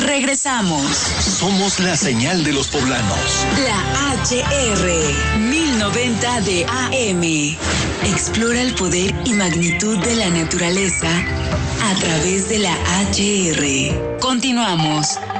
Regresamos. Somos la señal de los poblanos. La HR 1090 de AM. Explora el poder y magnitud de la naturaleza a través de la HR. Continuamos.